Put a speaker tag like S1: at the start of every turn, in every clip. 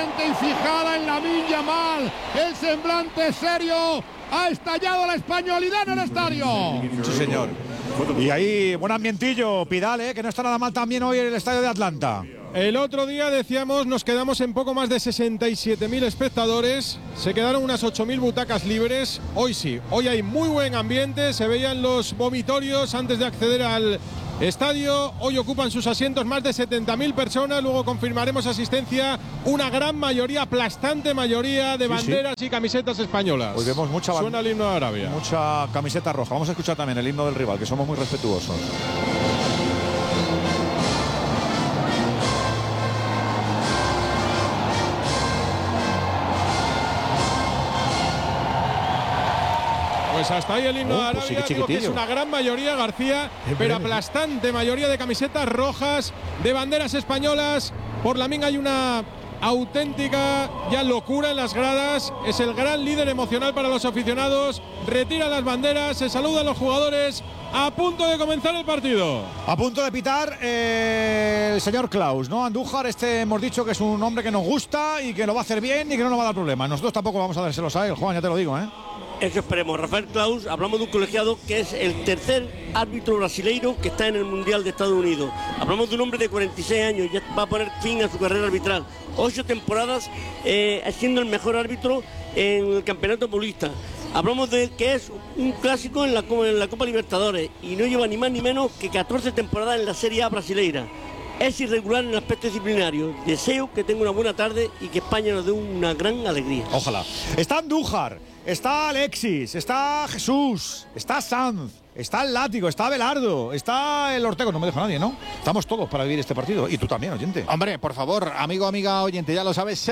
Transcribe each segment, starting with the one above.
S1: sonriente y fijada en Lamine Yamal, el semblante serio. Ha estallado la españolidad en el estadio.
S2: Sí, señor. Y ahí, buen ambientillo, Pidal, que no está nada mal también hoy en el estadio de Atlanta.
S3: El otro día, decíamos, nos quedamos en poco más de 67.000 espectadores. Se quedaron unas 8.000 butacas libres. Hoy sí, hoy hay muy buen ambiente. Se veían los vomitorios antes de acceder al estadio. Hoy ocupan sus asientos más de 70.000 personas. Luego confirmaremos asistencia. Una gran mayoría, aplastante mayoría de banderas y camisetas españolas.
S2: Hoy vemos
S3: Suena el himno de Arabia.
S2: Mucha camiseta roja. Vamos a escuchar también el himno del rival, que somos muy respetuosos.
S3: Pues hasta ahí el himno de Arabia,
S2: pues sí,
S3: digo que es una gran mayoría, García, pero aplastante mayoría de camisetas rojas, de banderas españolas. Por Lamine hay una auténtica ya locura en las gradas. Es el gran líder emocional para los aficionados. Retira las banderas, se saluda a los jugadores. A punto de comenzar el partido.
S2: A punto de pitar el señor Klaus, ¿no? Andújar, hemos dicho que es un hombre que nos gusta y que lo va a hacer bien y que no nos va a dar problemas. Nosotros tampoco vamos a dárselos a él, Juan, ya te lo digo, ¿eh?
S4: Eso esperemos. Rafael Klaus, hablamos de un colegiado que es el tercer árbitro brasileiro que está en el Mundial de Estados Unidos. Hablamos de un hombre de 46 años, ya va a poner fin a su carrera arbitral. 8 temporadas siendo el mejor árbitro en el campeonato paulista. Hablamos de que es un clásico en la Copa Libertadores y no lleva ni más ni menos que 14 temporadas en la Serie A brasileira. Es irregular en el aspecto disciplinario. Deseo que tenga una buena tarde y que España nos dé una gran alegría.
S2: Ojalá. Está Andújar, está Alexis, está Jesús, está Sanz, está el Látigo, está Abelardo, está el Ortego. No me deja nadie, ¿no? Estamos todos para vivir este partido. Y tú también, oyente.
S5: Hombre, por favor, amigo, amiga, oyente, ya lo sabes,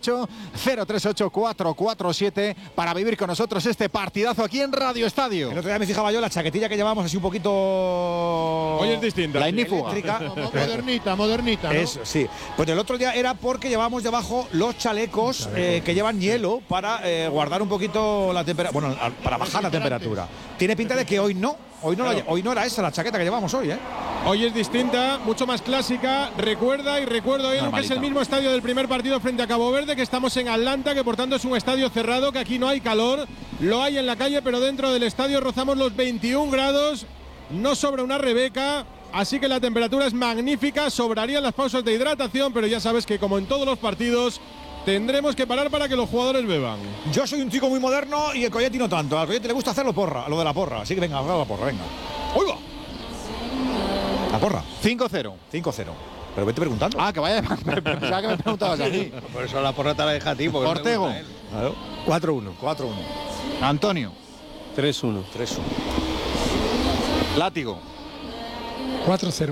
S5: 608-038-447 para vivir con nosotros este partidazo aquí en Radio Estadio.
S2: El otro día me fijaba yo la chaquetilla que llevamos así un poquito...
S3: Hoy es distinta.
S5: La ignífuga.
S1: Modernita, ¿no?
S2: Eso, sí. Pues el otro día era porque llevábamos debajo los chalecos que llevan hielo para guardar un poquito la temperatura, bueno, para bajar la temperatura. Tiene pinta de que hoy no. Hoy no era esa la chaqueta que llevamos hoy, ¿eh?
S3: Hoy es distinta, mucho más clásica. Recuerdo hoy que es el mismo estadio del primer partido frente a Cabo Verde, que estamos en Atlanta, que por tanto es un estadio cerrado, que aquí no hay calor, lo hay en la calle, pero dentro del estadio rozamos los 21 grados, no sobra una rebeca, así que la temperatura es magnífica, sobrarían las pausas de hidratación, pero ya sabes que como en todos los partidos tendremos que parar para que los jugadores beban.
S2: Yo soy un chico muy moderno y el Coyetti no tanto. Al Coyetti le gusta hacerlo porra, lo de la porra. Así que venga, haga la porra, venga. ¡Uy, va! La porra.
S5: 5-0.
S2: 5-0. Pero vete preguntando.
S5: Ah, que vaya. Pensaba que me preguntabas a mí.
S6: Por eso la porra te la deja a ti.
S5: Ortego.
S2: Claro.
S6: 4-1.
S2: 4-1.
S5: Antonio.
S6: 3-1.
S2: 3-1.
S5: Látigo.
S7: 4-0.
S2: 4-0.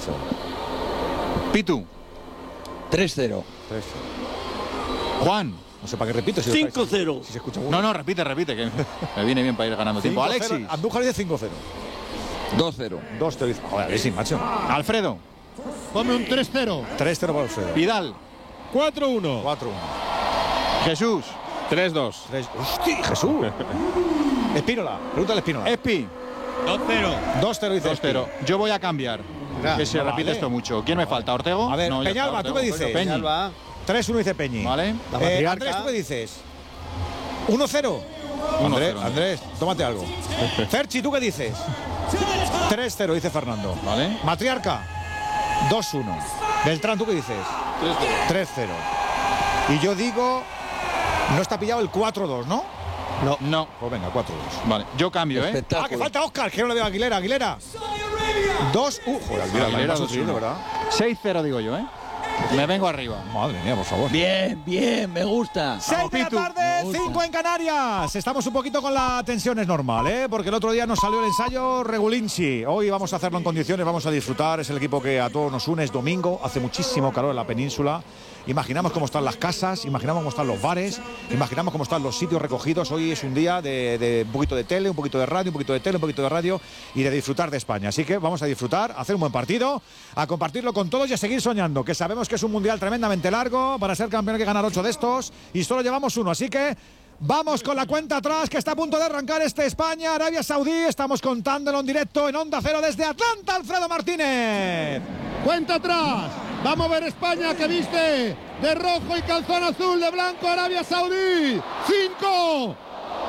S5: Pitu.
S6: 3-0.
S2: 3-0.
S5: Juan.
S2: No sé para qué repito.
S4: 5-0.
S2: Si se escucha uno.
S5: No, repite, que me viene bien para ir ganando tiempo. Alexis.
S2: Andújar dice 5-0.
S6: 2-0.
S2: 2-0 dice. Joder, Alexis, macho.
S5: Alfredo.
S1: Ponme un 3-0.
S2: 3-0 para Alfredo.
S5: Vidal.
S3: 4-1.
S2: 4-1.
S5: Jesús.
S3: 3-2.
S2: ¡Hostia, Jesús! Espínola. Pregúntale a Espínola.
S5: Espi.
S2: 2-0. 2-0 dice
S5: 2-0. Yo voy a cambiar. Que se repite esto mucho. ¿Quién me falta? ¿Ortego?
S2: A ver,
S5: No, ya
S2: Peñalba,
S5: está,
S2: ¿tú qué
S5: Ortego.
S2: dices?
S5: Peñi.
S2: 3-1 dice Peñi.
S5: Vale.
S2: Andrés, ¿tú qué dices? 1-0. Andrés, tómate algo. Ferchi, ¿tú qué dices? 3-0 dice Fernando.
S5: Vale.
S2: Matriarca, 2-1. Beltrán, ¿tú qué dices? 3-0. Y yo digo, no está pillado el 4-2, ¿no?
S5: No.
S2: Pues venga, 4-2.
S5: Vale, yo cambio, ¿eh?
S2: Ah, que falta Óscar, que no le veo a Aguilera. Aguilera. 2. Joder, Aguilera, ¿verdad?
S5: 6-0 digo yo, ¿eh? Me vengo arriba.
S2: Madre mía, por favor.
S6: Bien, me gusta.
S2: 6 de la tarde, 5 en Canarias. Estamos un poquito con la tensión, es normal, ¿eh? Porque el otro día nos salió el ensayo Regulinci. Hoy vamos a hacerlo en condiciones, vamos a disfrutar. Es el equipo que a todos nos une, es domingo, hace muchísimo calor en la península. Imaginamos cómo están las casas, imaginamos cómo están los bares, imaginamos cómo están los sitios recogidos. Hoy es un día de un poquito de tele, un poquito de radio, un poquito de tele, un poquito de radio y de disfrutar de España. Así que vamos a disfrutar, a hacer un buen partido, a compartirlo con todos y a seguir soñando, que sabemos que es un mundial tremendamente largo. Para ser campeón hay que ganar 8 de estos y solo llevamos 1, así que vamos con la cuenta atrás, que está a punto de arrancar este España-Arabia Saudí. Estamos contándolo en directo en Onda Cero desde Atlanta, Alfredo Martínez.
S1: Cuenta atrás. Vamos a ver España, que viste de rojo y calzón azul, de blanco Arabia Saudí. 5,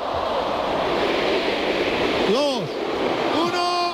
S1: 2, 1,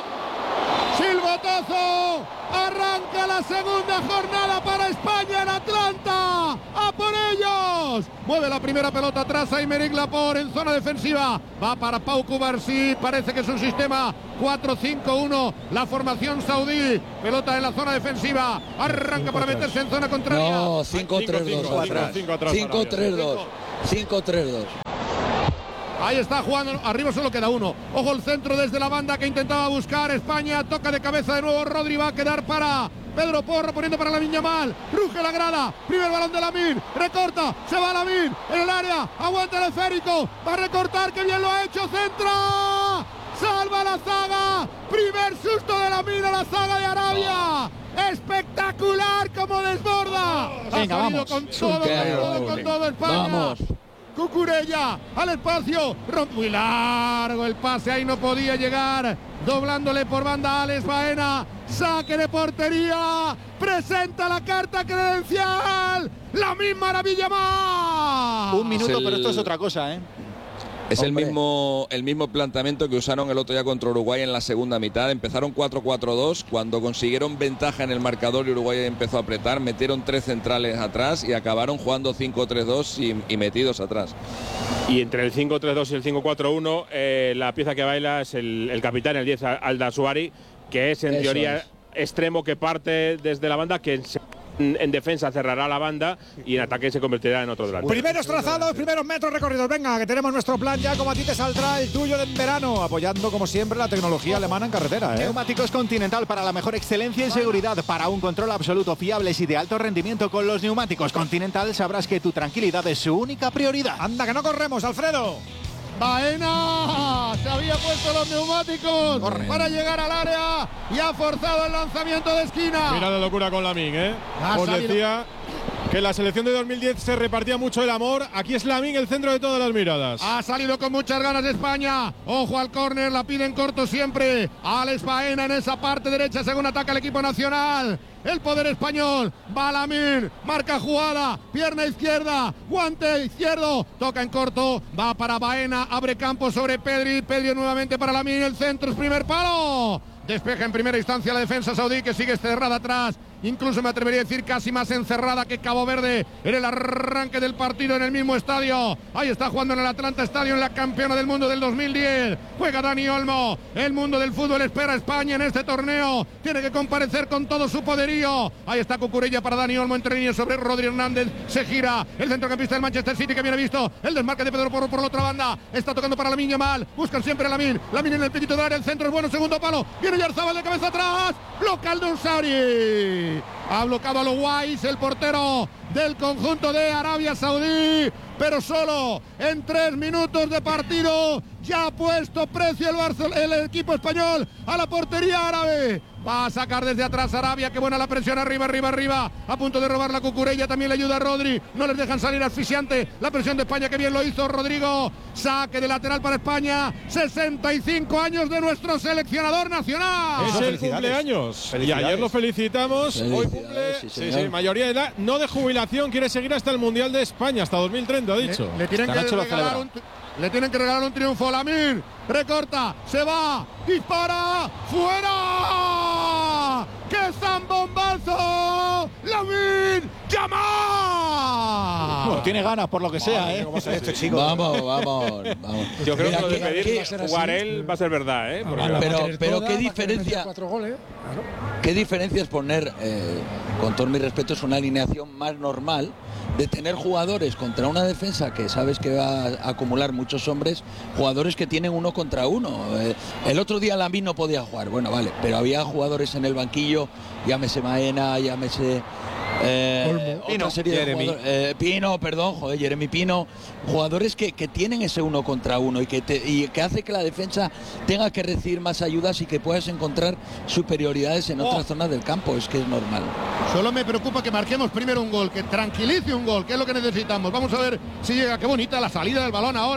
S1: silbatazo, arranca la segunda jornada para España en Atlanta, ¡a por ellos! Mueve la primera pelota atrás a Aymeric Laporte en zona defensiva, va para Pau Cubarsí, parece que es un sistema 4-5-1, la formación saudí, pelota en la zona defensiva, arranca para meterse en zona contraria.
S6: No, 5-3-2. 5-3-2. 5-3-2.
S1: Ahí está jugando, arriba solo queda uno. Ojo el centro desde la banda que intentaba buscar España. Toca de cabeza de nuevo Rodri, va a quedar para Pedro Porro, poniendo para Lamine Yamal. Ruge la grada, primer balón de Lamine, recorta, se va Lamine en el área, aguanta el esférico, va a recortar, que bien lo ha hecho, centra, salva la zaga, primer susto de Lamine a la zaga de Arabia. Espectacular como desborda.
S5: Venga, vamos.
S1: Con todo España.
S6: Vamos.
S1: Cucurella al espacio, rompe muy largo el pase, ahí no podía llegar, doblándole por banda a Alex Baena, saque de portería, presenta la carta credencial, la misma maravilla más.
S5: Un minuto, pero esto es otra cosa, ¿eh?
S6: Es el mismo planteamiento que usaron el otro día contra Uruguay en la segunda mitad. Empezaron 4-4-2, cuando consiguieron ventaja en el marcador y Uruguay empezó a apretar, metieron 3 centrales atrás y acabaron jugando 5-3-2 y metidos atrás.
S7: Y entre el 5-3-2 y el 5-4-1, la pieza que baila es el capitán, el 10, Alda Suari, que es en teoría extremo, que parte desde la banda, que en defensa cerrará la banda y en ataque se convertirá en otro delantero.
S2: Primeros trazados, primeros metros recorridos. Venga, que tenemos nuestro plan ya, como a ti te saldrá el tuyo en verano, apoyando como siempre la tecnología alemana en carretera, ¿eh?
S5: Neumáticos Continental para la mejor excelencia y seguridad, para un control absoluto, fiables y de alto rendimiento. Con los neumáticos Continental sabrás que tu tranquilidad es su única prioridad.
S2: Anda, que no corremos, Alfredo.
S1: Baena se había puesto los neumáticos para llegar al área y ha forzado el lanzamiento de esquina.
S3: Mira la locura con Lamine, ¿eh? Os decía que en la selección de 2010 se repartía mucho el amor. Aquí es Lamine el centro de todas las miradas.
S1: Ha salido con muchas ganas de España. Ojo al córner, la piden corto siempre. Alex Baena en esa parte derecha según ataca el equipo nacional. El poder español, va Lamine, marca jugada, pierna izquierda, guante izquierdo, toca en corto, va para Baena, abre campo sobre Pedri, Pedri nuevamente para Lamine, el centro es primer palo. Despeja en primera instancia la defensa saudí, que sigue cerrada atrás. Incluso me atrevería a decir casi más encerrada que Cabo Verde en el arranque del partido en el mismo estadio. Ahí está jugando en el Atlanta Stadium la campeona del mundo del 2010. Juega Dani Olmo. El mundo del fútbol espera a España en este torneo. Tiene que comparecer con todo su poderío. Ahí está Cucurella para Dani Olmo entre líneas sobre Rodri Hernández. Se gira el centrocampista del Manchester City, que viene visto. El desmarque de Pedro Porro por la otra banda. Está tocando para Lamine Yamal. Buscan siempre a Lamine. Lamine en el piquito del área. El centro es bueno. Segundo palo. Viene Yarzabal de cabeza atrás. Local de Unsari. Ha bloqueado a los Guays, el portero del conjunto de Arabia Saudí, pero solo en 3 minutos de partido ya ha puesto precio el equipo español a la portería árabe. Va a sacar desde atrás Arabia, que buena la presión, arriba, a punto de robar la Cucurella, también le ayuda a Rodri, no les dejan salir, asfixiante la presión de España, que bien lo hizo Rodrigo, saque de lateral para España, 65 años de nuestro seleccionador nacional.
S3: Es el cumpleaños, y ayer lo felicitamos, hoy cumple, sí, mayoría de edad, no de jubilación, quiere seguir hasta el Mundial de España, hasta 2030, ha dicho.
S1: Le tienen que regalar un triunfo a Lamine. Recorta, se va, dispara, fuera. ¡Qué zambombazo! ¡Lamine Yamal!
S5: Bueno, tiene ganas por lo que sea, ¿eh?
S2: Este chico.
S6: Vamos.
S7: Yo creo que lo de pedir jugar él va a ser verdad, ¿eh?
S6: Pero qué diferencia. ¿Qué diferencia es poner, con todo mi respeto, es una alineación más normal de tener jugadores contra una defensa que sabes que va a acumular muchos hombres, jugadores que tienen 1 contra 1. El otro día Lamine no podía jugar, bueno, vale, pero había jugadores en el banquillo, llámese Maena, llámese otra serie de jugadores, Jeremy Pino, jugadores que tienen ese 1 contra 1 y que hace que la defensa tenga que recibir más ayudas y que puedas encontrar superioridades en otras zonas del campo, es que es normal.
S1: Solo me preocupa que marquemos primero un gol, que tranquilice un gol, que es lo que necesitamos. Vamos a ver si llega. Qué bonita la salida del balón ahora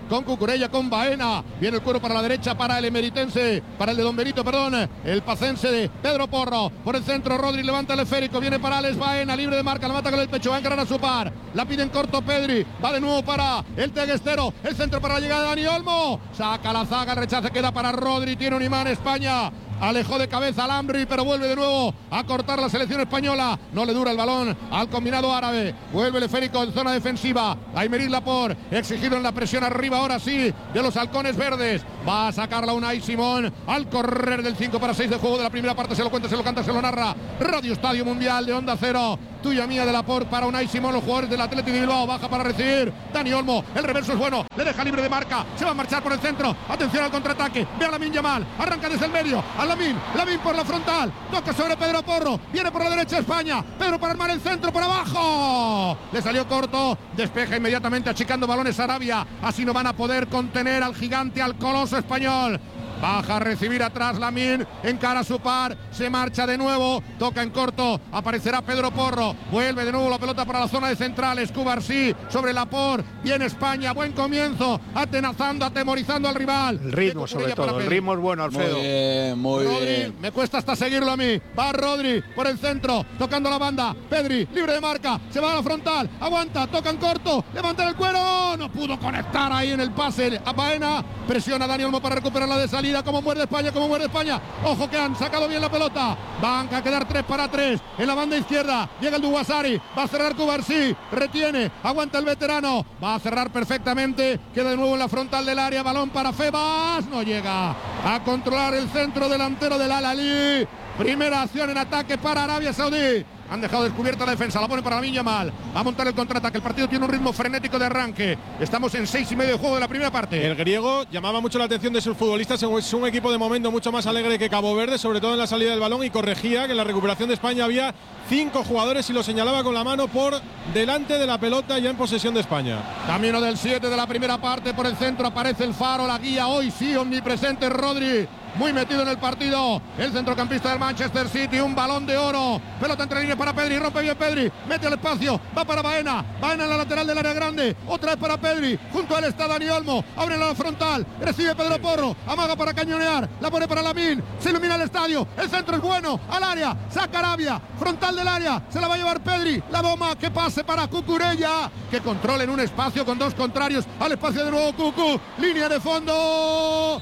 S1: con Cucurella, con Baena. Viene el cuero para la derecha para el emeritense, para el de Don Benito, perdón, el pacense de Pedro Porro. Por el centro, Rodri levanta el esférico, viene para Alex Baena, libre de marca, la mata con el pecho, va a encarar a su par. La pide en corto Pedri, va de nuevo para el teguestero, el centro para la llegada de Dani Olmo. Saca la zaga, el rechace queda para Rodri, tiene un imán España. Alejó de cabeza al Ambri, pero vuelve de nuevo a cortar la selección española. No le dura el balón al combinado árabe. Vuelve el esférico en zona defensiva. Aymeric Laporte, exigido en la presión arriba, ahora sí, de los halcones verdes. Va a sacarla Unai Simón al correr del 5-6 de juego de la primera parte. Se lo cuenta, se lo canta, se lo narra Radio Estadio Mundial de Onda Cero. Tuya mía de Laporte para Unai Simón, los jugadores del Athletic de Bilbao. Baja para recibir Dani Olmo. El reverso es bueno, le deja libre de marca. Se va a marchar por el centro. Atención al contraataque. Ve a Lamine Yamal. Arranca desde el medio. Lamine por la frontal, toca sobre Pedro Porro, viene por la derecha España, Pedro para armar el centro, por abajo, le salió corto, despeja inmediatamente achicando balones Arabia, así no van a poder contener al gigante, al coloso español. Baja a recibir atrás Lamine, encara a su par, se marcha de nuevo, toca en corto, aparecerá Pedro Porro, vuelve de nuevo la pelota para la zona de centrales, Cubarsí sobre Laporte, viene España, buen comienzo, atenazando, atemorizando al rival.
S8: El ritmo sobre todo, el ritmo es bueno, Alfredo.
S6: Muy
S1: Rodri,
S6: bien.
S1: me cuesta hasta seguirlo a mí, va Rodri por el centro, tocando la banda, Pedri, libre de marca, se va a la frontal, aguanta, toca en corto, levanta el cuero, no pudo conectar ahí en el pase a Baena, presiona a Dani Olmo para recuperar la de salida. Como muerde España, ojo que han sacado bien la pelota, van a quedar 3-3 en la banda izquierda, llega el Duguasari, va a cerrar Cubarsí, retiene, aguanta el veterano, va a cerrar perfectamente, queda de nuevo en la frontal del área, balón para Febas, no llega a controlar el centro delantero del Al-Ahly. Primera acción en ataque para Arabia Saudí. Han dejado descubierta la defensa, la pone para Lamine Yamal. Va a montar el contraataque, el partido tiene un ritmo frenético de arranque. Estamos en 6:30 de juego de la primera parte.
S3: El griego llamaba mucho la atención de sus futbolistas, es un equipo de momento mucho más alegre que Cabo Verde, sobre todo en la salida del balón, y corregía que en la recuperación de España había 5 jugadores y lo señalaba con la mano por delante de la pelota ya en posesión de España.
S1: Camino del 7 de la primera parte, por el centro aparece el faro, la guía hoy sí omnipresente Rodri. Muy metido en el partido, el centrocampista del Manchester City, un balón de oro, pelota entre líneas para Pedri, rompe bien Pedri, mete al espacio, va para Baena en la lateral del área grande, otra vez para Pedri, junto a él está Dani Olmo, abre la frontal, recibe Pedro Porro, amaga para cañonear, la pone para Lamine, se ilumina el estadio, el centro es bueno, al área, saca Arabia, frontal del área, se la va a llevar Pedri, la bomba que pase para Cucurella, que controla en un espacio con dos contrarios, al espacio de nuevo Cucu, línea de fondo.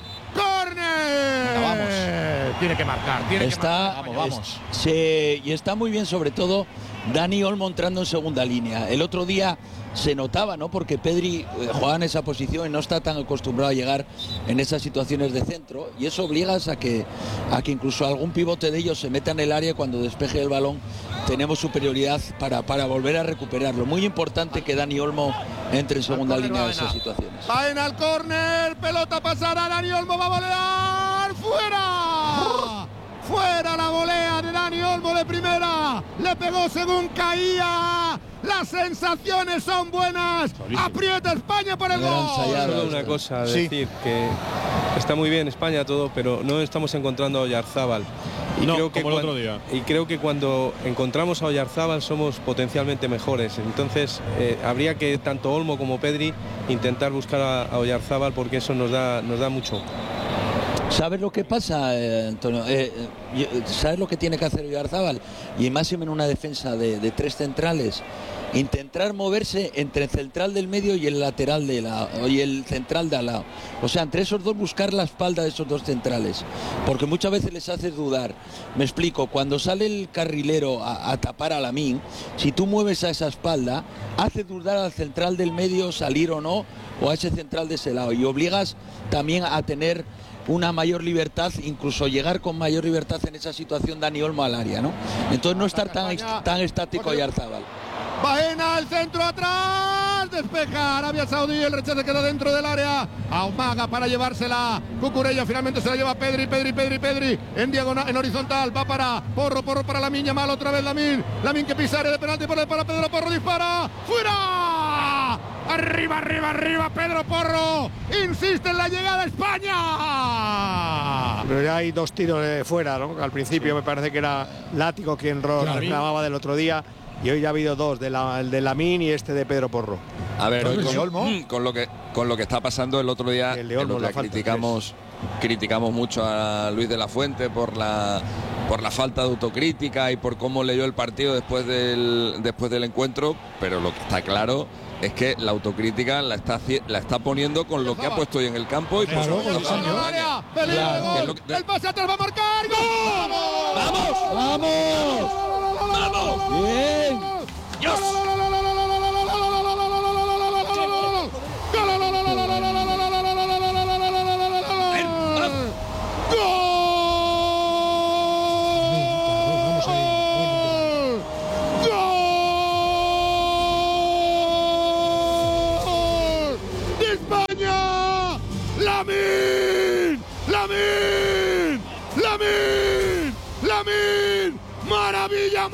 S1: ¡Córner!
S2: Vamos.
S1: Tiene que marcar,
S2: Vamos.
S6: Y está muy bien, sobre todo Dani Olmo entrando en segunda línea. El otro día se notaba, ¿no? Porque Pedri juega en esa posición y no está tan acostumbrado a llegar en esas situaciones de centro, y eso obligas a que incluso algún pivote de ellos se meta en el área. Cuando despeje el balón tenemos superioridad para volver a recuperarlo. Muy importante que Dani Olmo entre en segunda línea de esas situaciones.
S1: Baena al córner, pelota pasada, Dani Olmo va a volear, ¡fuera! Fuera la volea de Dani Olmo de primera, le pegó según caía, las sensaciones son buenas, aprieta España por el gol.
S9: Solo una cosa, decir que está muy bien España todo, pero no estamos encontrando a Oyarzábal. Y creo que cuando encontramos a Oyarzábal somos potencialmente mejores. Entonces habría que tanto Olmo como Pedri intentar buscar a Oyarzábal, porque eso nos da mucho.
S6: ¿Sabes lo que pasa, Antonio? ¿Sabes lo que tiene que hacer Oyarzábal? Y más en una defensa de 3 centrales. Intentar moverse entre el central del medio y el lateral y el central de al lado. O sea, entre esos dos buscar la espalda de esos dos centrales. Porque muchas veces les haces dudar. Me explico, cuando sale el carrilero a tapar a Lamine, si tú mueves a esa espalda, hace dudar al central del medio salir o no, o a ese central de ese lado. Y obligas también a tener una mayor libertad, incluso llegar con mayor libertad en esa situación Dani Olmo al área, ¿no? Entonces no estar tan estático Oyarzábal.
S1: Baena, el centro atrás, despeja Arabia Saudí, el rechace queda dentro del área, amaga para llevársela Cucurella, finalmente se la lleva Pedri, en diagonal, en horizontal, va para Porro para Lamine Yamal, otra vez Lamine que pisa área de penalti para Pedro Porro, dispara, ¡fuera! Arriba, Pedro Porro, insiste en la llegada a España.
S8: Pero ya hay 2 tiros fuera, ¿no? Al principio me parece que era Látigo quien reclamaba del otro día. y hoy ya ha habido dos, el de Lamine y este de Pedro Porro.
S10: A ver, hoy con lo que está pasando el otro día, criticamos mucho a Luis de la Fuente por la falta de autocrítica y por cómo leyó el partido después del encuentro, pero lo que está claro es que la autocrítica la está poniendo con lo que ha puesto hoy en el campo y por supuesto con la
S1: el pase atrás va a marcar. ¡Gol!
S6: ¡Vamos! ¡Bien!
S1: ¡Dios! ¡Lamine! ¡Maravilla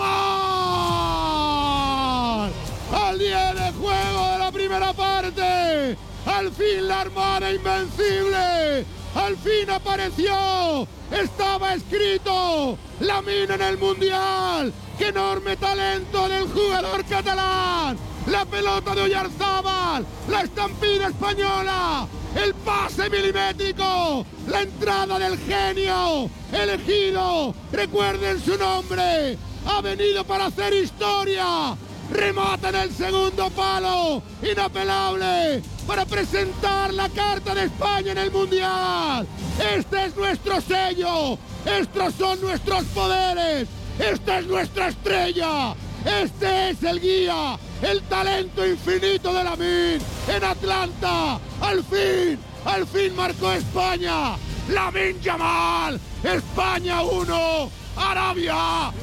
S1: más! Al 10 de juego de la primera parte, al fin la Armada invencible, al fin apareció, estaba escrito, Lamine en el Mundial, qué enorme talento del jugador catalán, la pelota de Oyarzábal, la estampida española, el pase milimétrico, la entrada del genio, elegido, recuerden su nombre, ha venido para hacer historia, remata en el segundo palo, inapelable, para presentar la carta de España en el Mundial. Este es nuestro sello, estos son nuestros poderes, esta es nuestra estrella, este es el guía, el talento infinito de Lamine en Atlanta. Al fin marcó España. Lamine Yamal, España 1, Arabia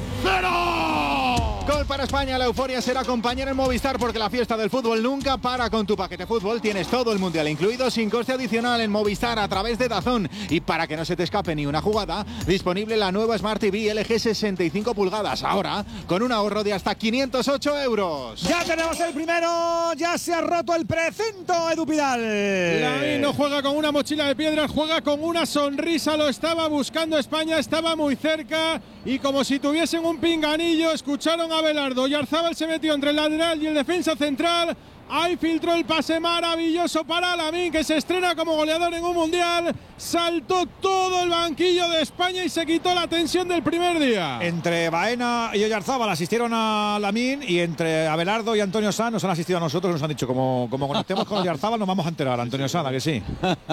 S1: 0.
S5: Gol para España, la euforia será compañera en Movistar porque la fiesta del fútbol nunca para. Con tu paquete fútbol tienes todo el Mundial incluido sin coste adicional en Movistar a través de DAZN. Y para que no se te escape ni una jugada, disponible la nueva Smart TV LG 65 pulgadas, ahora con un ahorro de hasta 508 euros.
S2: Ya tenemos el primero, ya se ha roto el precinto, Edu Pidal.
S3: Lamine no juega con una mochila de piedras, juega con una sonrisa, lo estaba buscando España, estaba muy cerca y como si tuviesen un pinganillo, escucharon a Abelardo. Oyarzábal se metió entre el lateral y el defensa central. Ahí filtró el pase maravilloso para Lamine, que se estrena como goleador en un Mundial. Saltó todo el banquillo de España y se quitó la tensión del primer día.
S2: Entre Baena y Oyarzábal asistieron a Lamine y entre Abelardo y Antonio Sanz nos han asistido a nosotros. Nos han dicho, como conectemos con Oyarzábal nos vamos a enterar, Antonio Sanz, ¿a que sí?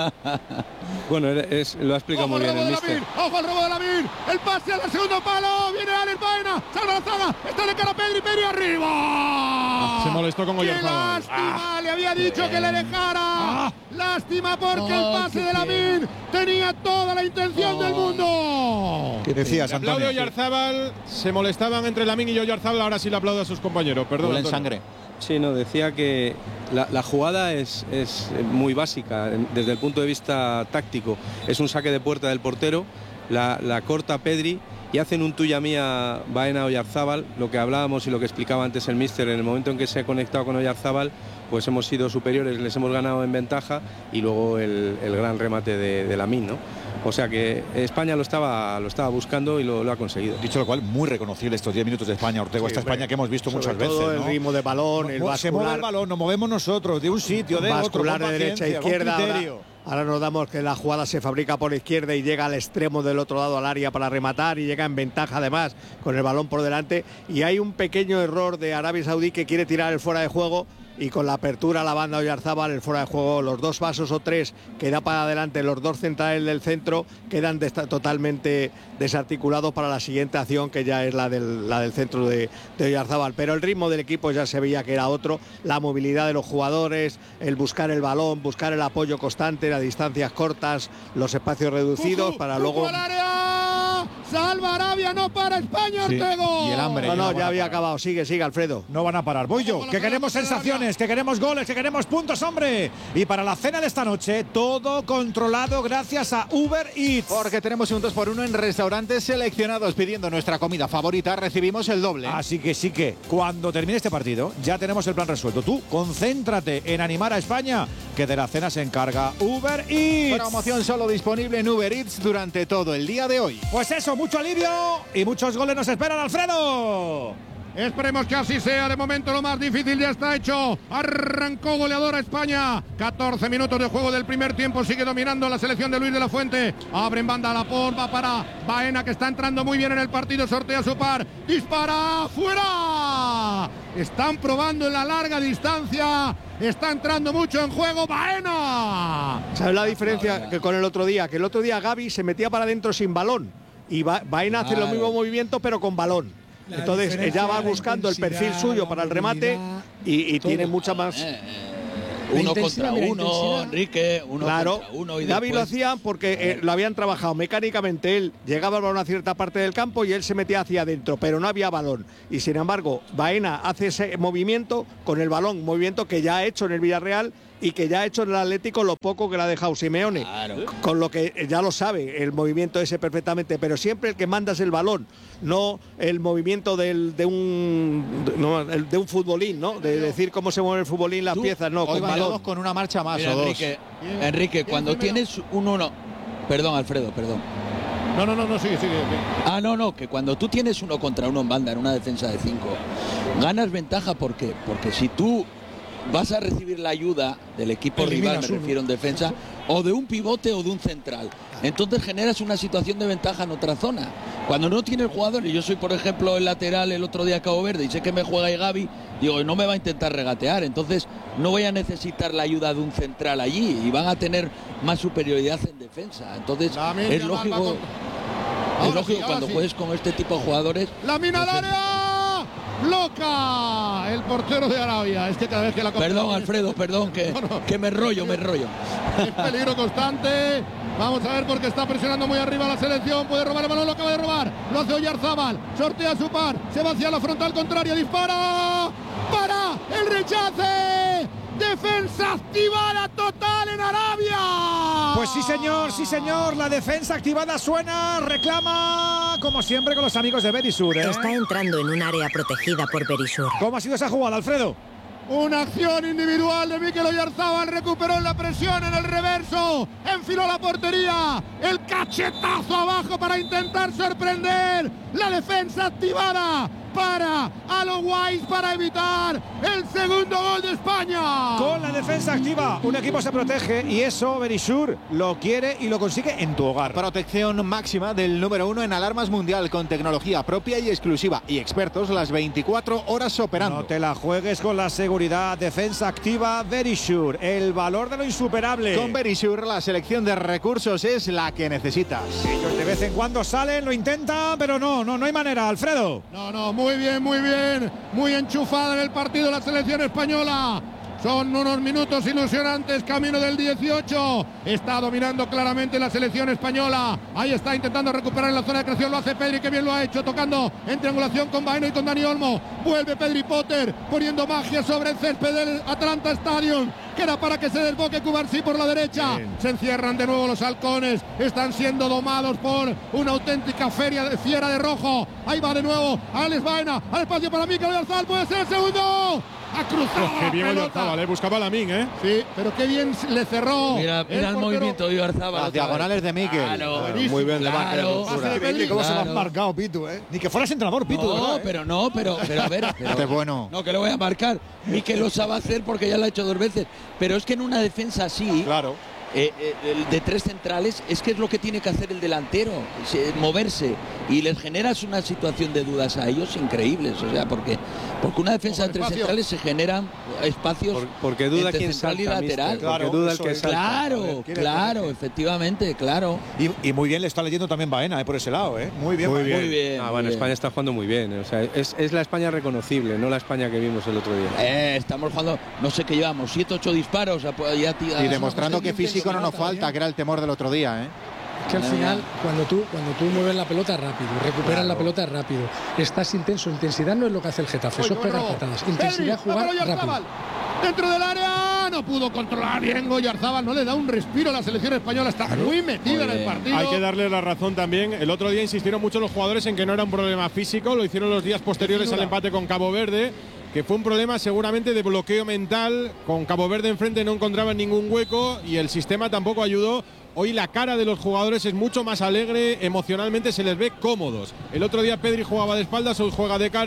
S9: Bueno, lo ha explicado muy bien el míster.
S1: Ojo al robo de Lamine, el pase al segundo palo, viene Alex Baena, salva la zaga, está de cara Pedri arriba.
S3: Se molestó con Oyarzábal.
S1: Lástima, le había dicho que le dejara. Lástima porque el pase de Lamine tenía toda la intención del mundo.
S2: ¿Qué decías, Antonio?
S3: Claudio Oyarzábal, se molestaban entre Lamine y Oyarzábal, ahora sí le aplaudo a sus compañeros. Perdón,
S5: en sangre.
S9: Sí, no, decía que la jugada es muy básica desde el punto de vista táctico. Es un saque de puerta del portero, la corta Pedri y hacen un tuya mía Baena Oyarzábal, lo que hablábamos y lo que explicaba antes el míster. En el momento en que se ha conectado con Oyarzábal, pues hemos sido superiores, les hemos ganado en ventaja y luego el gran remate de Lamine, ¿no? O sea que España lo estaba buscando y lo ha conseguido.
S2: Dicho lo cual, muy reconocible estos 10 minutos de España, Ortego. Sí, esta España que hemos visto muchas veces, ¿no?
S8: El ritmo de balón, el vascular.
S2: Se mueve el balón, nos movemos nosotros de un sitio, de otro.
S8: Vascular de derecha a izquierda. Ahora nos damos que la jugada se fabrica por la izquierda y llega al extremo del otro lado al área para rematar y llega en ventaja además con el balón por delante. Y hay un pequeño error de Arabia Saudí que quiere tirar el fuera de juego. Y con la apertura a la banda Oyarzábal, el fuera de juego, los dos pasos o tres que da para adelante, los dos centrales del centro quedan totalmente desarticulados para la siguiente acción, que ya es la del centro de Oyarzábal. Pero el ritmo del equipo ya se veía que era otro, la movilidad de los jugadores, el buscar el balón, buscar el apoyo constante, las distancias cortas, los espacios reducidos para luego...
S1: Salva Arabia, no para España, Ortego.
S2: Sí. Y el hambre.
S8: No, ya había acabado. Sigue, Alfredo.
S2: No van a parar. Voy yo, que queremos sensaciones, que queremos goles, que queremos puntos, hombre. Y para la cena de esta noche, todo controlado gracias a Uber Eats.
S5: Porque tenemos un 2x1 en restaurantes seleccionados. Pidiendo nuestra comida favorita, recibimos el doble.
S2: Así que sí que, cuando termine este partido, ya tenemos el plan resuelto. Tú, concéntrate en animar a España, que de la cena se encarga Uber Eats.
S5: Promoción solo disponible en Uber Eats durante todo el día de hoy.
S2: Pues eso, mucho alivio y muchos goles nos esperan, Alfredo.
S1: Esperemos que así sea. De momento lo más difícil ya está hecho. Arrancó goleadora España. 14 minutos de juego del primer tiempo. Sigue dominando la selección de Luis de la Fuente. Abre en banda Laporte, va para Baena, que está entrando muy bien en el partido. Sortea su par. Dispara. ¡Fuera! Están probando en la larga distancia. Está entrando mucho en juego Baena.
S8: ¿Sabes la diferencia que con el otro día? Que el otro día Gavi se metía para adentro sin balón. Y Baena hace los mismos movimientos pero con balón. Entonces ella va buscando el perfil suyo para el remate y tiene mucha más.
S6: Uno contra uno, Enrique,
S8: claro,
S6: contra uno. Y
S8: Gavi
S6: después
S8: lo hacía porque lo habían trabajado mecánicamente. Él llegaba al balón a cierta parte del campo y él se metía hacia adentro, pero no había balón. Y sin embargo, Baena hace ese movimiento con el balón, movimiento que ya ha hecho en el Villarreal y que ya ha hecho en el Atlético lo poco que le ha dejado Simeone. Claro. Con lo que ya lo sabe, el movimiento ese perfectamente, pero siempre el que manda es el balón, no el movimiento de un futbolín, ¿no? De decir cómo se mueve el futbolín, las piezas, no,
S5: con
S8: balón.
S5: Con una marcha más.
S6: Mira,
S5: o dos.
S6: Enrique, cuando tienes un 1... Perdón, Alfredo, perdón.
S1: No, sigue.
S6: No, que cuando tú tienes 1 contra 1 en banda, en una defensa de 5, ganas ventaja, ¿por qué? Porque si tú vas a recibir la ayuda del equipo rival, me refiero en defensa, o de un pivote o de un central, entonces generas una situación de ventaja en otra zona. Cuando no tiene el jugador, y yo soy por ejemplo el lateral el otro día Cabo Verde y sé que me juega ahí Gavi, digo, no me va a intentar regatear, entonces no voy a necesitar la ayuda de un central allí y van a tener más superioridad en defensa. Entonces es lógico cuando juegues con este tipo de jugadores.
S1: La mina al área. ¡Loca! El portero de Arabia. Es que cada vez que la...
S6: Perdón, Alfredo, perdón, que me enrollo.
S1: Es peligro constante. Vamos a ver porque está presionando muy arriba la selección. Puede robar el balón, lo acaba de robar. Lo hace Oyarzábal. Sortea su par. Se va hacia la frontal contraria. Dispara. ¡Para! ¡El rechace! ¡Defensa activada total en Arabia!
S2: Pues sí, señor. La defensa activada suena, reclama, como siempre, con los amigos de Berisur.
S11: Está entrando en un área protegida por Berisur.
S2: ¿Cómo ha sido esa jugada, Alfredo?
S1: Una acción individual de Mikel Oyarzábal, recuperó en la presión en el reverso, enfiló la portería, el cachetazo abajo para intentar sorprender, la defensa activada para Alo Wise para evitar el segundo gol de España.
S2: Con la defensa activa, un equipo se protege y eso Berisur lo quiere y lo consigue en tu hogar.
S5: Protección máxima del número 1 en alarmas mundial con tecnología propia y exclusiva y expertos las 24 horas operando.
S2: No te la juegues con la seguridad. Defensa activa Berisur, el valor de lo insuperable.
S5: Con Berisur la selección de recursos es la que necesitas.
S2: Ellos de vez en cuando salen, lo intentan, pero no hay manera, Alfredo.
S1: No, muy bien, muy enchufada en el partido la selección española. Son unos minutos ilusionantes, camino del 18. Está dominando claramente la selección española. Ahí está intentando recuperar en la zona de creación. Lo hace Pedri, que bien lo ha hecho, tocando en triangulación con Baena y con Dani Olmo. Vuelve Pedri Potter, poniendo magia sobre el césped del Atlanta Stadium. Queda para que se desboque Cubarsí por la derecha. Bien. Se encierran de nuevo los halcones. Están siendo domados por una auténtica fiera de rojo. Ahí va de nuevo Alex Baena. Al espacio para Mikel Oyarzábal. Puede ser el segundo. Ha cruzado.
S3: Qué bien Oyarzábal, buscaba la Min,
S1: Sí, pero qué bien le cerró.
S6: Mira el movimiento de Oyarzábal.
S5: Las diagonales de Mikel.
S6: Claro,
S8: muy bien,
S6: claro.
S8: ¿Cómo se lo has marcado, Pitu,
S2: Ni que fueras entrenador, Pitu.
S6: No, pero a ver.
S5: Este es bueno.
S6: No, que lo voy a marcar. Mikel lo sabe hacer porque ya lo ha hecho 2 veces. Pero es que en una defensa así,
S2: claro,
S6: de 3 centrales, es que es lo que tiene que hacer el delantero, moverse, y les generas una situación de dudas a ellos increíbles, o sea, porque una defensa de 3 centrales se generan espacios
S9: porque duda
S6: entre
S9: quién
S6: central
S9: salta,
S6: y lateral.
S2: Claro,
S9: duda el que salta.
S6: Claro, efectivamente, claro.
S2: Y muy bien le está leyendo también Baena, por ese lado, Muy bien.
S9: Bueno, España está jugando muy bien, o sea, es la España reconocible, no la España que vimos el otro día.
S6: Estamos jugando, no sé qué llevamos, 7, 8 disparos
S5: y demostrando que físico no nos falta, que era el temor del otro día,
S12: Que al final, cuando tú mueves la pelota rápido, recuperas la pelota rápido, estás intenso. Intensidad no es lo que hace el Getafe, eso es pegar patadas. Intensidad, jugar rápido.
S1: Dentro del área, no pudo controlar bien Oyarzábal, no le da un respiro a la selección española, está muy metida en el partido.
S3: Hay que darle la razón también. El otro día insistieron mucho los jugadores en que no era un problema físico, lo hicieron los días posteriores al empate con Cabo Verde, que fue un problema seguramente de bloqueo mental. Con Cabo Verde enfrente no encontraban ningún hueco y el sistema tampoco ayudó. Hoy la cara de los jugadores es mucho más alegre, emocionalmente se les ve cómodos. El otro día Pedri jugaba de espaldas, hoy juega de cara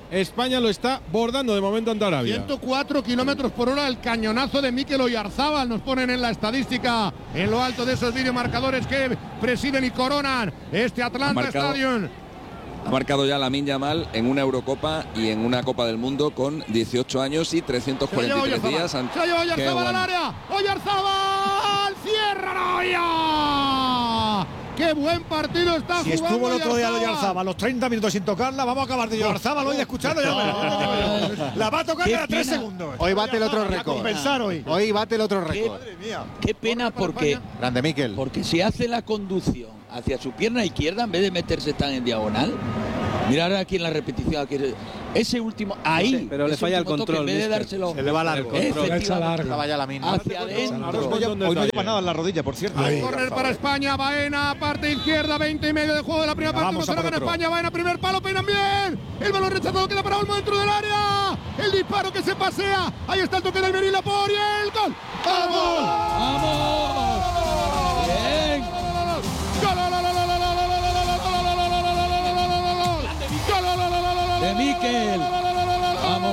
S3: España lo está bordando de momento ante Arabia.
S1: 104 kilómetros por hora el cañonazo de Mikel Oyarzábal. Nos ponen en la estadística en lo alto de esos videomarcadores que presiden y coronan este Atlanta Stadium.
S10: Ha marcado ya Lamine Yamal en una Eurocopa y en una Copa del Mundo con 18 años y 343 días.
S1: Se la lleva Oyarzábal al área. Oyarzábal cierra Arabia. ¡Qué buen partido está jugando!
S2: Si estuvo el otro día de Oyarzábal los 30 minutos sin tocarla, vamos a acabar de Oyarzábal hoy escuchando. La va a tocar cada 3 segundos.
S5: Hoy bate el otro récord.
S2: Compensar hoy.
S5: Hoy bate el otro récord.
S6: Qué pena porque
S5: Grande Mikel.
S6: Porque si hace la conducción hacia su pierna izquierda en vez de meterse tan en diagonal. Mirar aquí en la repetición, ese último ahí,
S9: sí, pero le falla el control.
S6: En vez de dárselo,
S5: se le va largo.
S6: Vaya la mina. Hacia adentro.
S2: Hoy no lleva nada en la rodilla, por cierto.
S1: Correr para España, Baena, parte izquierda, 20 y medio de juego de la primera parte. Se gana España, Baena, primer palo, peinan bien. El balón rechazado queda para Olmo dentro del área. El disparo que se pasea. Ahí está el toque del Merila por y el gol. ¡Vamos!
S6: ¡Vamos! Bien. De Mikel. Vamos.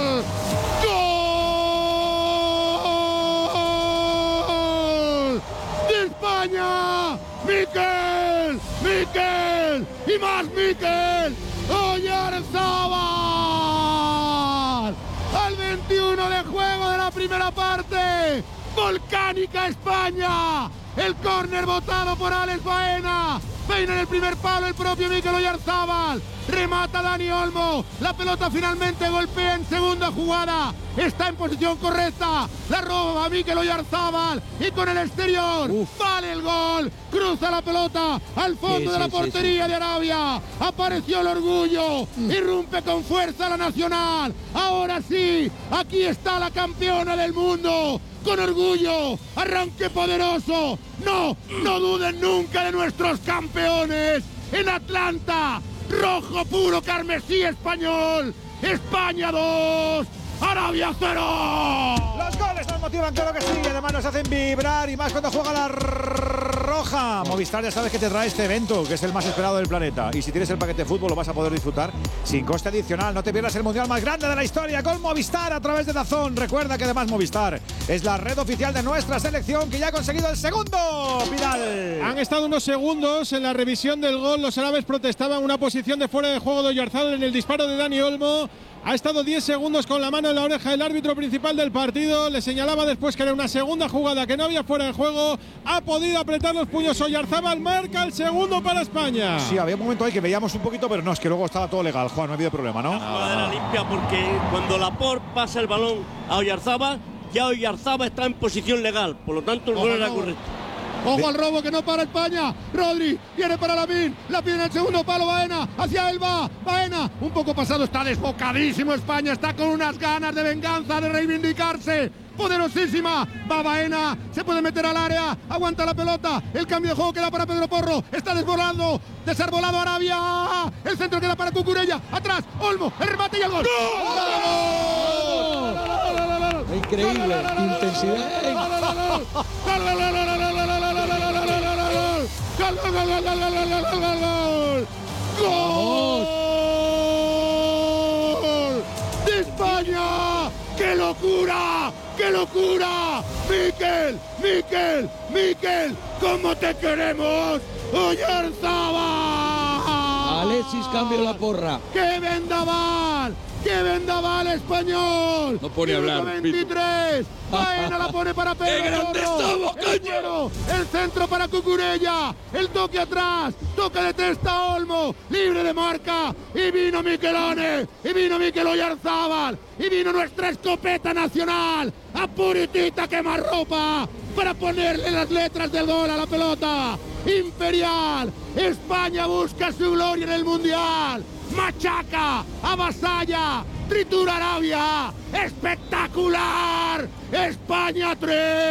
S1: ¡Gol! ¡De España! ¡Mikel! ¡Mikel! ¡Y más Mikel! ¡Oyarzábal! Al 21 de juego de la primera parte. ¡Volcánica España! El córner botado por Alex Baena. Peina en el primer palo el propio Mikel Oyarzábal. Remata Dani Olmo. La pelota finalmente golpea en segunda jugada. Está en posición correcta. La roba Mikel Oyarzábal. Y con el exterior. Vale el gol. Cruza la pelota al fondo de la portería de Arabia. Apareció el orgullo. Irrumpe con fuerza la Nacional. Ahora sí. Aquí está la campeona del mundo. Con orgullo, arranque poderoso. No duden nunca de nuestros campeones. En Atlanta, rojo puro carmesí español. España 2, Arabia 0.
S2: Los goles nos motivan, claro que sí. Además nos hacen vibrar y más cuando juega la roja. Movistar ya sabes que te trae este evento, que es el más esperado del planeta. Y si tienes el paquete de fútbol lo vas a poder disfrutar sin coste adicional. No te pierdas el mundial más grande de la historia con Movistar a través de DAZN. Recuerda que además Movistar es la red oficial de nuestra selección que ya ha conseguido el segundo. Vidal.
S3: Han estado unos segundos en la revisión del gol. Los árabes protestaban una posición de fuera de juego de Oyarzábal en el disparo de Dani Olmo. Ha estado 10 segundos con la mano en la oreja del árbitro principal del partido. Le señalaba después que era una segunda jugada, que no había fuera de juego. Ha podido apretar los puños Oyarzábal. Marca el segundo para España.
S2: Sí, había un momento ahí que veíamos un poquito, pero no, es que luego estaba todo legal. Juan, no ha habido problema, ¿no?
S4: Jugada limpia porque cuando Laporte pasa el balón a Oyarzábal, ya Oyarzábal está en posición legal. Por lo tanto, el gol era correcto.
S1: Ojo al robo que no para España. Rodri viene para Lamine. La pide en el segundo palo Baena. Hacia él va. Baena. Un poco pasado. Está desbocadísimo España. Está con unas ganas de venganza, de reivindicarse. Poderosísima. Va Baena. Se puede meter al área. Aguanta la pelota. El cambio de juego queda para Pedro Porro. Está desbordando. Desarbolado Arabia. El centro queda para Cucurella. Atrás. Olmo. El remate y el gol.
S12: ¡Gol! Increíble. Intensidad.
S1: ¡Gol de España! ¡Qué locura! ¡Qué locura! ¡Mikel! ¿Cómo te queremos? ¡Oyarzábal!
S6: Alexis cambio la porra.
S1: ¡Qué vendaval! ¡Qué vendaval español!
S10: No pone a hablar.
S1: 23. Baena la pone para Pedro.
S6: ¡Qué grande estamos,
S1: coño! El centro para Cucurella. El toque atrás. Toque de testa Olmo. Libre de marca. Y vino Mikelone. Y vino Mikel Oyarzábal. Y vino nuestra escopeta nacional. A puritita quemarropa. Para ponerle las letras del gol a la pelota. Imperial. España busca su gloria en el Mundial. Machaca, avasalla, tritura Arabia, espectacular. España 3,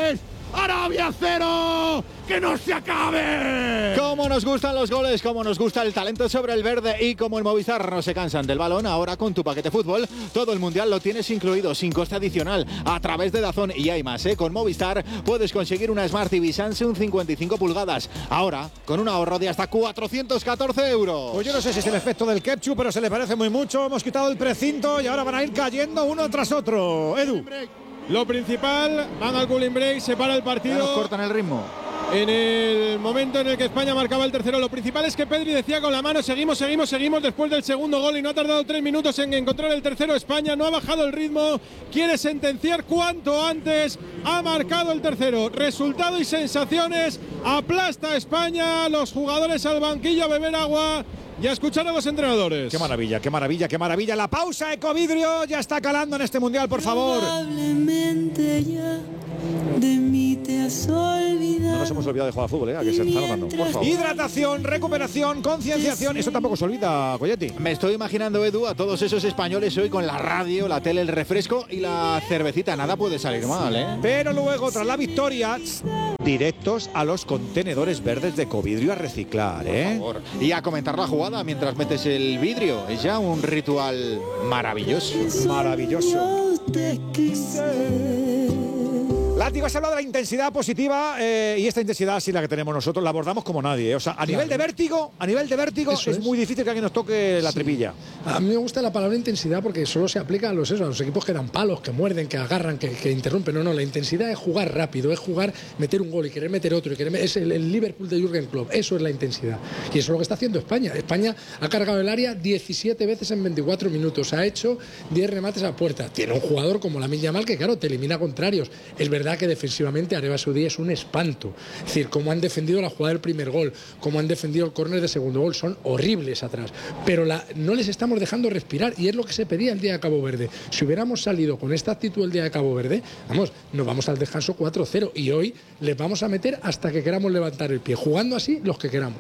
S1: Arabia 0. ¡Que no se acabe!
S5: Como nos gustan los goles, como nos gusta el talento sobre el verde y como el Movistar no se cansan del balón, ahora con tu paquete fútbol, todo el mundial lo tienes incluido, sin coste adicional, a través de DAZN. Y hay más, Con Movistar puedes conseguir una Smart TV Samsung 55 pulgadas, ahora con un ahorro de hasta 414 euros.
S2: Pues yo no sé si es el efecto del ketchup, pero se le parece muy mucho. Hemos quitado el precinto y ahora van a ir cayendo uno tras otro. Edu.
S3: Lo principal, van al cooling break, se para el partido.
S5: Ya nos cortan el ritmo.
S3: En el momento en el que España marcaba el tercero, lo principal es que Pedri decía con la mano, seguimos después del segundo gol y no ha tardado 3 minutos en encontrar el tercero. España no ha bajado el ritmo, quiere sentenciar cuanto antes, ha marcado el tercero. Resultado y sensaciones, aplasta a España, los jugadores al banquillo a beber agua y a escuchar a los entrenadores.
S2: Qué maravilla, qué maravilla, qué maravilla. La pausa Ecovidrio ya está calando en este mundial, por favor.
S13: Probablemente ya de mí te has olvidado.
S2: No nos hemos olvidado de jugar a fútbol, ¿eh? A que se está notando, por favor. Hidratación, recuperación, concienciación. Eso tampoco se olvida, Coyetti.
S5: Me estoy imaginando, Edu, a todos esos españoles hoy con la radio, la tele, el refresco y la cervecita. Nada puede salir mal, ¿eh?
S2: Pero luego, tras la victoria, directos a los contenedores verdes de Ecovidrio a reciclar, ¿eh?
S5: Por favor. Y a comentar la jugada mientras metes el vidrio. Es ya un ritual maravilloso.
S2: Maravilloso. Látigo, has hablado de la intensidad positiva y esta intensidad, sí, la que tenemos nosotros, la abordamos como nadie. O sea, a nivel de vértigo, es muy difícil que alguien nos toque la tripilla.
S12: A mí me gusta la palabra intensidad porque solo se aplica a los equipos que dan palos, que muerden, que agarran, que interrumpen. No, la intensidad es jugar rápido, es jugar, meter un gol y querer meter otro. Es el Liverpool de Jürgen Klopp, eso es la intensidad. Y eso es lo que está haciendo España. España ha cargado el área 17 veces en 24 minutos, ha hecho 10 remates a puerta. Tiene un jugador como Lamine Yamal que, claro, te elimina contrarios. Es verdad que defensivamente Arabia Saudí es un espanto. Es decir, cómo han defendido la jugada del primer gol, cómo han defendido el córner de segundo gol, son horribles atrás. Pero no les estamos dejando respirar y es lo que se pedía el día de Cabo Verde. Si hubiéramos salido con esta actitud el día de Cabo Verde, vamos, nos vamos al descanso 4-0 y hoy les vamos a meter hasta que queramos levantar el pie, jugando así los que queramos.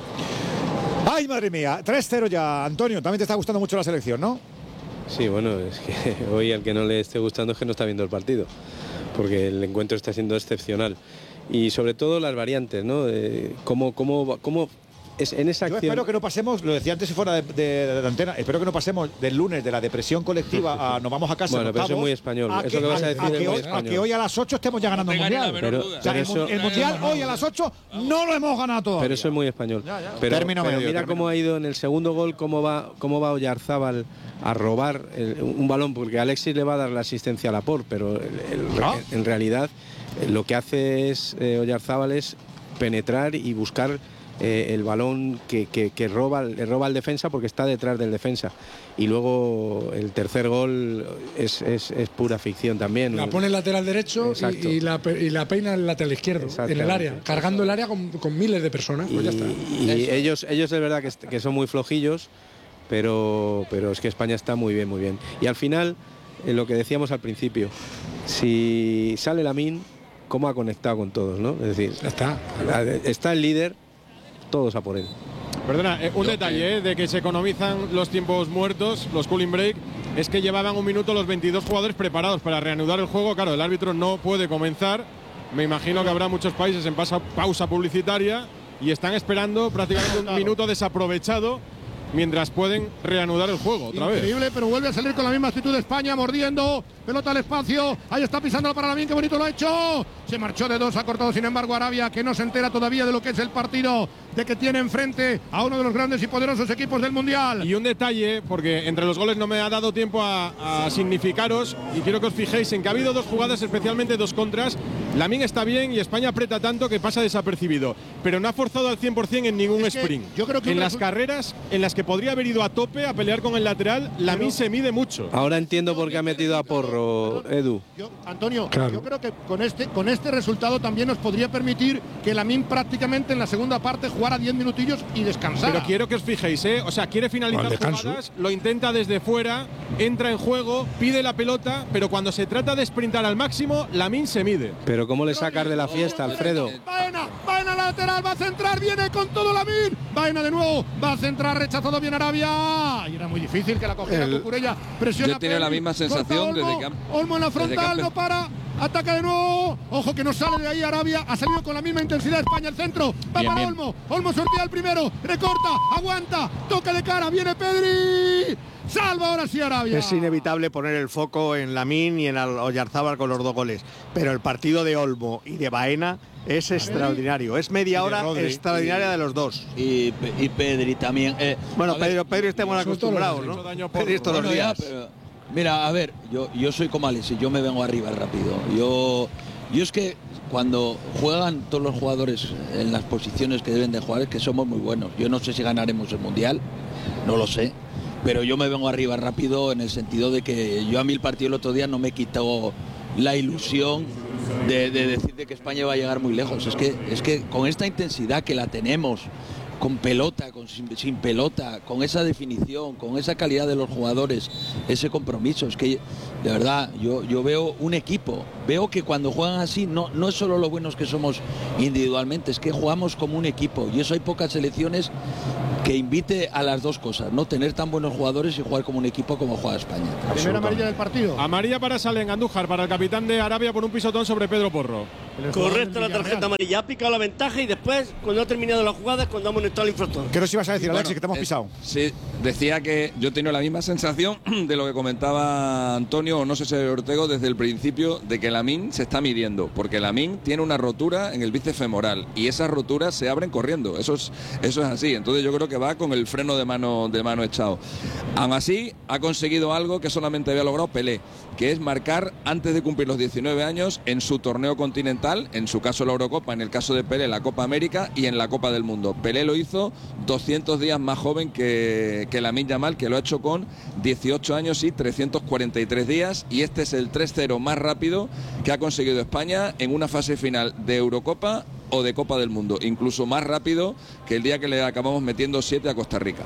S2: ¡Ay, madre mía! 3-0 ya. Antonio, también te está gustando mucho la selección, ¿no?
S9: Sí, bueno, es que hoy al que no le esté gustando es que no está viendo el partido, porque el encuentro está siendo excepcional. Y sobre todo las variantes, ¿no? Cómo es en esa acción.
S2: Yo espero que no pasemos, lo decía antes si fuera de antena, espero que no pasemos del lunes de la depresión colectiva a nos vamos a casa.
S9: Bueno, pero eso es muy español. Eso que vas a decir es muy español.
S2: A que hoy a las 8 estemos ya ganando el mundial. El mundial hoy a las 8 no lo hemos ganado todavía.
S9: Pero eso es muy español. Pero mira cómo ha ido en el segundo gol, cómo va Oyarzábal a robar un balón, porque Alexis le va a dar la asistencia a Laporte, pero en realidad lo que hace Oyarzábal es penetrar y buscar el balón que le roba al defensa porque está detrás del defensa. Y luego el tercer gol es pura ficción también.
S12: La pone el lateral derecho y la peina el lateral izquierdo en el área, cargando el área con miles de personas. Pues ya está.
S9: Y ellos es verdad que son muy flojillos, pero es que España está muy bien, muy bien. Y al final, lo que decíamos al principio, si sale Lamine, cómo ha conectado con todos, ¿no? Es decir, está el líder, todos a por él.
S3: Perdona, un detalle de que se economizan los tiempos muertos, los cooling break, es que llevaban un minuto los 22 jugadores preparados para reanudar el juego. Claro, el árbitro no puede comenzar. Me imagino que habrá muchos países en pausa publicitaria y están esperando prácticamente un minuto desaprovechado mientras pueden reanudar el juego otra vez.
S1: Increíble, pero vuelve a salir con la misma actitud de España, mordiendo, pelota al espacio, ahí está pisando para Lamine, qué bonito lo ha hecho, se marchó de 2, ha cortado sin embargo Arabia, que no se entera todavía de lo que es el partido, de que tiene enfrente a uno de los grandes y poderosos equipos del Mundial.
S3: Y un detalle, porque entre los goles no me ha dado tiempo a significaros, y quiero que os fijéis en que ha habido dos jugadas, especialmente dos contras. Lamine está bien y España aprieta tanto que pasa desapercibido, pero no ha forzado al 100% en ningún sprint.
S1: Yo creo que
S3: en las carreras en las que podría haber ido a tope a pelear con el lateral, Lamine se mide mucho.
S9: Ahora entiendo por qué ha metido a Porro, Edu.
S1: Antonio, yo creo que con este resultado también nos podría permitir que Lamine prácticamente en la segunda parte jugara 10 minutillos y descansara.
S3: Pero quiero que os fijéis, o sea, quiere finalizar jugadas, lo intenta desde fuera, entra en juego, pide la pelota, pero cuando se trata de sprintar al máximo, Lamine se mide.
S9: Pero ¿cómo le sacas de la fiesta, Alfredo?
S1: Baena lateral, va a centrar, viene con todo Lamine. Baena de nuevo, va a centrar, rechazado bien Arabia. Y era muy difícil que la cogiera Cucurella. Presiona.
S10: Yo he tenido la misma sensación desde que
S1: Olmo en la frontal, no para. ataca de nuevo. Ojo que no sale de ahí Arabia. Ha salido con la misma intensidad España. El centro va bien, para bien. Olmo sortea el primero. Recorta, aguanta, toca de cara. Viene Pedri. Salva ahora sí Arabia.
S8: Es inevitable poner el foco en Lamine y en Oyarzábal con los 2 goles. Pero el partido de Olmo y de Baena es extraordinario. Es media hora extraordinaria de los dos.
S6: Y Pedri también.
S8: Bueno, Pedri estamos acostumbrados, ¿no? Pedri todos los días.
S6: Pero, mira, a ver, yo soy como Alexis, yo me vengo arriba rápido. Yo es que cuando juegan todos los jugadores en las posiciones que deben de jugar es que somos muy buenos. Yo no sé si ganaremos el Mundial, no lo sé. Pero yo me vengo arriba rápido en el sentido de que yo a mí el partido el otro día no me quitó la ilusión de decir de que España va a llegar muy lejos. Es que con esta intensidad que la tenemos, con pelota, sin pelota, con esa definición, con esa calidad de los jugadores, ese compromiso, es que de verdad yo veo un equipo, veo que cuando juegan así no es solo lo buenos que somos individualmente, es que jugamos como un equipo y eso hay pocas selecciones que invite a las dos cosas, no tener tan buenos jugadores y jugar como un equipo como juega España.
S3: Primera amarilla del partido. Amarilla para Salem Andújar, para el capitán de Arabia por un pisotón sobre Pedro Porro.
S4: Correcto, la tarjeta amarilla. Ha picado la ventaja y después, cuando ha terminado la jugada, es cuando ha amonestado al infractor.
S2: ¿Qué nos ibas a decir, Alexis, que te hemos pisado?
S10: Sí, decía que yo tengo la misma sensación de lo que comentaba Antonio, o no sé si Ortego, desde el principio, de que Lamine se está midiendo, porque Lamine tiene una rotura en el bíceps femoral y esas roturas se abren corriendo. Eso es así. Entonces yo creo que va con el freno de mano echado. Aún así, ha conseguido algo que solamente había logrado Pelé, que es marcar antes de cumplir los 19 años en su torneo continental, en su caso la Eurocopa, en el caso de Pelé la Copa América y en la Copa del Mundo. Pelé lo hizo 200 días más joven que Lamine Yamal, que lo ha hecho con 18 años y 343 días, y este es el 3-0 más rápido que ha conseguido España en una fase final de Eurocopa o de Copa del Mundo, incluso más rápido que el día que le acabamos metiendo 7 a Costa Rica.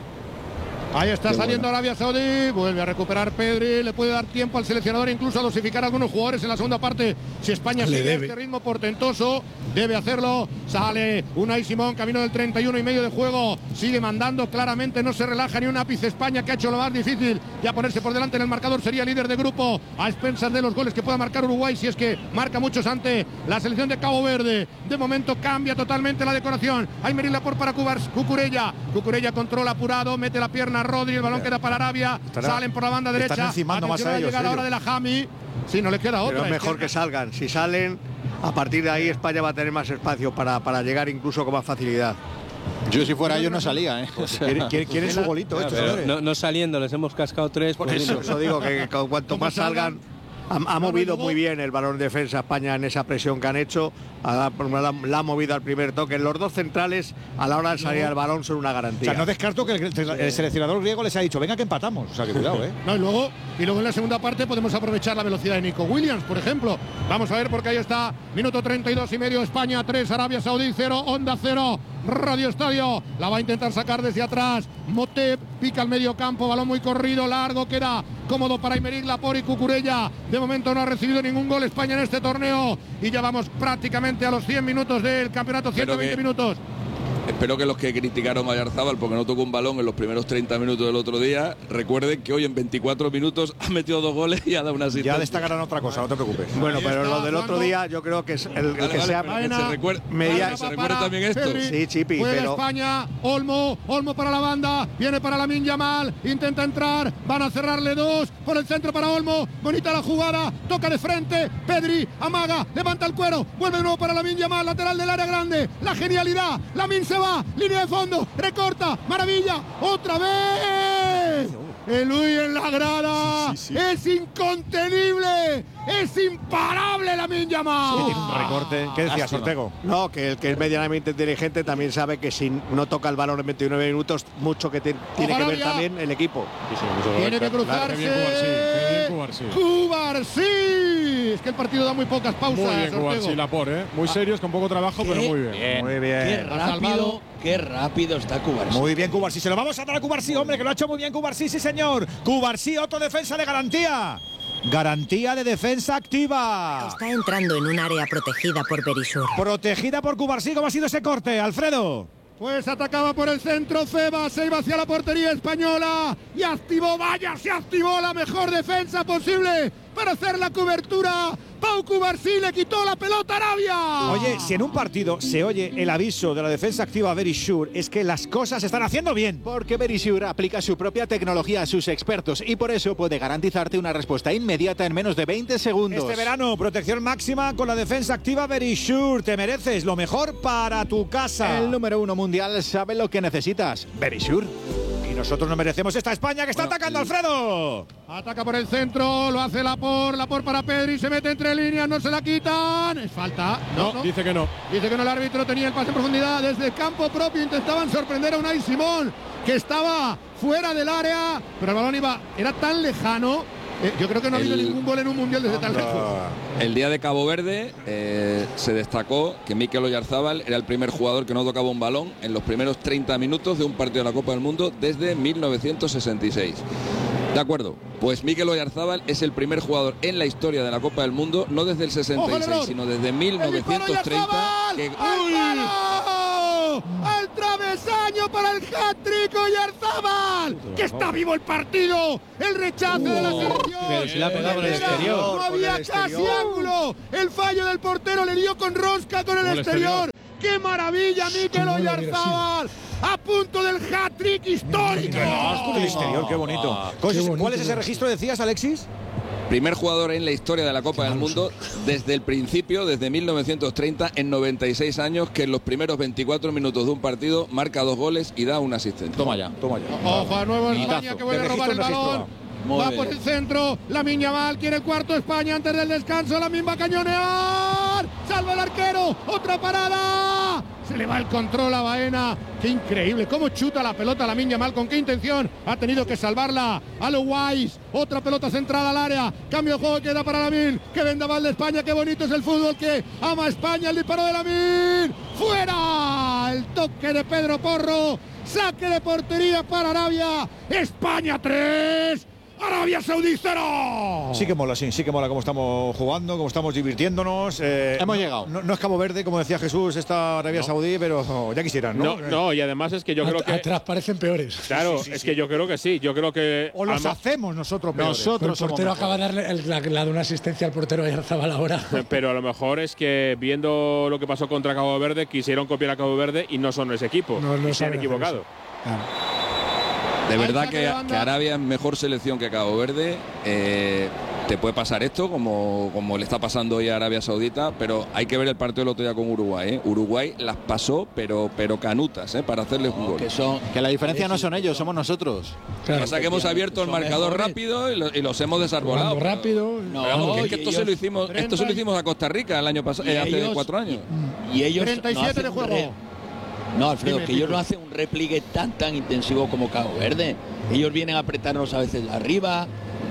S1: Ahí está saliendo Arabia Saudí, vuelve a recuperar Pedri, le puede dar tiempo al seleccionador incluso a dosificar a algunos jugadores en la segunda parte. Si España sigue este ritmo portentoso, debe hacerlo. Sale Unai Simón, camino del 31 y medio de juego, sigue mandando claramente, no se relaja ni un ápice. España, que ha hecho lo más difícil, ya ponerse por delante en el marcador, sería líder de grupo a expensas de los goles que pueda marcar Uruguay, si es que marca muchos ante la selección de Cabo Verde. De momento cambia totalmente la decoración. Aymeric Laporte para Cucurella. Cucurella controla apurado, mete la pierna Rodri, el balón queda para Arabia, salen por la banda derecha.
S2: Están encimando más a ellos.
S1: Llega la hora de la Jami. Sí, no le queda otra.
S8: Pero es mejor que salgan. Si salen, a partir de ahí España va a tener más espacio para llegar incluso con más facilidad.
S5: Yo si fuera yo no salía, ¿eh?
S2: O sea, quieren su golito.
S9: No saliendo, les hemos cascado 3.
S8: Por eso digo que cuanto más salgan. Ha movido muy bien el balón de defensa España en esa presión que han hecho. La ha movido al primer toque. Los dos centrales, a la hora de salir al balón, son una garantía.
S2: O sea, no descarto que el seleccionador griego les ha dicho, venga que empatamos. O sea, que cuidado, ¿eh?
S1: No, y luego en la segunda parte podemos aprovechar la velocidad de Nico Williams, por ejemplo. Vamos a ver, porque ahí está, minuto 32 y medio, España 3, Arabia Saudí 0, Onda 0, Radio Estadio. La va a intentar sacar desde atrás. Motep pica al medio campo, balón muy corrido, largo, queda cómodo para Aymeric Laporte y Cucurella. De momento no ha recibido ningún gol España en este torneo y ya vamos prácticamente a los 100 minutos del campeonato, 120 minutos.
S10: Espero que los que criticaron a Oyarzábal porque no tocó un balón en los primeros 30 minutos del otro día, recuerden que hoy en 24 minutos ha metido 2 goles y ha dado una asistencia.
S2: Ya destacarán otra cosa, no te preocupes.
S8: Bueno, pero lo del otro día yo creo que es el que sea
S10: se recuerda también esto.
S8: Sí, Chipi,
S1: pero España, Olmo para la banda, viene para Lamine Yamal, intenta entrar, van a cerrarle 2 por el centro para Olmo, bonita la jugada, toca de frente, Pedri amaga, levanta el cuero, vuelve de nuevo para Lamine Yamal, lateral del área grande, la genialidad, Lamine se va, línea de fondo, recorta, maravilla, otra vez. El Luis en la grada, es incontenible, es imparable Lamine Yamal.
S2: Sí, tiene un recorte. ¿Qué decías, Ortego?
S8: No, que el que es medianamente inteligente también sabe que si no toca el balón en 29 minutos, mucho que tiene que ver también el equipo.
S1: Tiene que cruzarse. Cubarsí. Es que el partido da muy pocas pausas.
S3: Muy bien, Cubarsí, Laporte, muy serios, con poco trabajo, pero muy bien.
S2: Muy bien.
S6: Qué rápido está Cubarsí.
S2: Muy bien, Cubarsí. Se lo vamos a dar a Cubarsí, hombre, que lo ha hecho muy bien Cubarsí, sí, señor. Cubarsí, otro defensa de garantía. Garantía de defensa activa.
S11: Está entrando en un área protegida por Berisur.
S2: Protegida por Cubarsí. ¿Cómo ha sido ese corte, Alfredo?
S1: Pues atacaba por el centro Ceba, se iba hacia la portería española y activó, se activó la mejor defensa posible para hacer la cobertura. Pau Cubarsí le quitó la pelota a Arabia.
S2: Oye, si en un partido se oye el aviso de la defensa activa Verisure, es que las cosas se están haciendo bien.
S5: Porque Verisure aplica su propia tecnología a sus expertos y por eso puede garantizarte una respuesta inmediata en menos de 20 segundos.
S2: Este verano, protección máxima con la defensa activa Verisure. Te mereces lo mejor para tu casa.
S5: El número 1 mundial sabe lo que necesitas. Verisure.
S2: Y nosotros nos merecemos esta España que está atacando Alfredo.
S1: Ataca por el centro, lo hace Laporte para Pedri, se mete entre líneas, no se la quitan. Es falta.
S3: No, dice que no.
S1: Dice que no, el árbitro tenía el pase en profundidad. Desde el campo propio intentaban sorprender a Unai Simón, que estaba fuera del área, pero el balón era tan lejano. Yo creo que no ha habido ningún gol en un mundial desde tan lejos.
S10: El día de Cabo Verde se destacó que Mikel Oyarzábal era el primer jugador que no tocaba un balón en los primeros 30 minutos de un partido de la Copa del Mundo desde 1966. ¿De acuerdo? Pues Mikel Oyarzábal es el primer jugador en la historia de la Copa del Mundo, no desde el 66, sino desde 1930.
S1: ¡Al travesaño para el hat-trick Oyarzábal! ¡Que está vivo el partido! ¡El rechazo de la selección!
S8: Pero si le ha pegado en el exterior.
S1: No había casi ángulo. El fallo del portero le dio con rosca con el exterior. ¡Qué maravilla, Mikel Oyarzábal! A punto del hat-trick histórico.
S2: Con el exterior, qué bonito. ¿Cuál es ese registro, decías, Alexis?
S10: Primer jugador en la historia de la Copa del Mundo desde el principio, desde 1930, en 96 años, que en los primeros 24 minutos de un partido marca 2 goles y da una asistencia.
S2: Toma ya.
S1: Ojo a nuevo España que vuelve a robar el balón. Va por el centro, Lamine Yamal quiere el cuarto España antes del descanso, Lamine va a cañonear, salva el arquero, otra parada, se le va el control a Baena, qué increíble, cómo chuta la pelota Lamine Yamal, con qué intención, ha tenido que salvarla, a lo Wise, otra pelota centrada al área, cambio de juego que da para Lamine, que vendaval de España, qué bonito es el fútbol que ama España, el disparo de Lamine, fuera, el toque de Pedro Porro, saque de portería para Arabia, España 3. Arabia Saudí 0.
S2: Sí que mola cómo estamos jugando, cómo estamos divirtiéndonos.
S5: Hemos llegado.
S2: No es Cabo Verde, como decía Jesús, esta Arabia Saudí, pero ya quisieran, ¿no?
S7: No, y además es que yo creo que
S12: atrás parecen peores.
S7: Claro, sí, es que yo creo que sí, yo creo que
S2: o los hacemos nosotros peores.
S12: Nosotros el portero acaba de darle la de una asistencia al portero Oyarzábal ahora.
S7: Pero a lo mejor es que viendo lo que pasó contra Cabo Verde, quisieron copiar a Cabo Verde y no son ese equipo. No se han equivocado.
S10: De verdad que Arabia es mejor selección que Cabo Verde. Te puede pasar esto, como le está pasando hoy a Arabia Saudita, pero hay que ver el partido del otro día con Uruguay. Uruguay las pasó, pero canutas, para hacerles un gol.
S5: Que la diferencia no son ellos, somos nosotros.
S10: Claro, pasa que hemos abierto el marcador rápido y los hemos desarbolado.
S12: Rápido.
S10: Esto se lo hicimos a Costa Rica el año pasado, hace 4 años.
S6: Y ellos
S1: 37 de juego.
S6: No, Alfredo, que ellos no hacen un repliegue tan intensivo como Cabo Verde. Ellos vienen a apretarnos a veces arriba.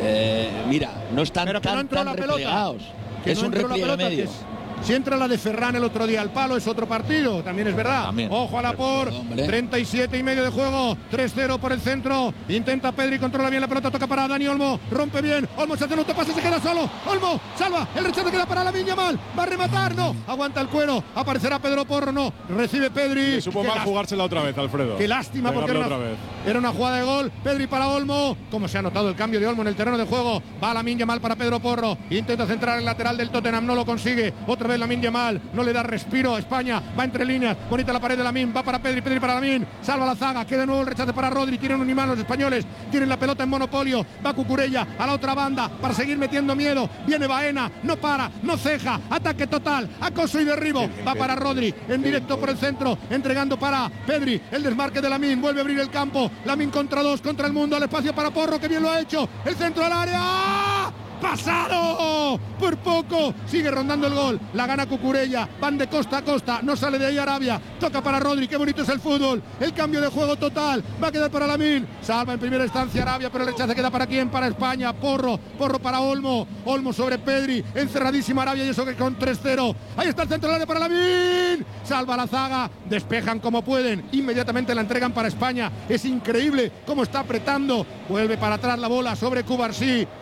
S6: Mira, no están tan replegados. Es un repliegue medio.
S1: Si entra la de Ferran el otro día al palo, es otro partido, también es verdad.
S6: También.
S1: Ojo a Laporte, 37 y medio de juego, 3-0 por el centro. Intenta Pedri, controla bien la pelota, toca para Dani Olmo, rompe bien. Olmo se hace un autopase, se queda solo. Olmo, salva, el rechazo queda para Lamine Yamal. Va a rematar, no. Aguanta el cuero, aparecerá Pedro Porro, no. Recibe Pedri.
S3: Le supo mal jugársela otra vez, Alfredo.
S1: Qué lástima, porque era una jugada de gol. Pedri para Olmo. Como se ha notado el cambio de Olmo en el terreno de juego. Va Lamine Yamal para Pedro Porro. Intenta centrar el lateral del Tottenham, no lo consigue. Otra vez Lamine Yamal, no le da respiro a España, va entre líneas, bonita la pared de Lamine, va para Pedri para Lamine, salva la zaga, queda de nuevo el rechace para Rodri, tienen un imán los españoles, tienen la pelota en monopolio, va Cucurella a la otra banda para seguir metiendo miedo, viene Baena, no para, no ceja, ataque total, acoso y derribo, va para Rodri, en directo por el centro, entregando para Pedri, el desmarque de Lamine, vuelve a abrir el campo, Lamine contra 2, contra el mundo, al espacio para Porro, que bien lo ha hecho, el centro al área. ¡Pasado! Por poco, sigue rondando el gol, la gana Cucurella, van de costa a costa, no sale de ahí Arabia, toca para Rodri, qué bonito es el fútbol, el cambio de juego total, va a quedar para Lamine, salva en primera instancia Arabia, pero el rechace queda para quién, para España, Porro para Olmo sobre Pedri, encerradísima Arabia y eso que con 3-0, ahí está el centro del área para Lamine, salva la zaga, despejan como pueden, inmediatamente la entregan para España, es increíble cómo está apretando, vuelve para atrás la bola sobre Cubarsí.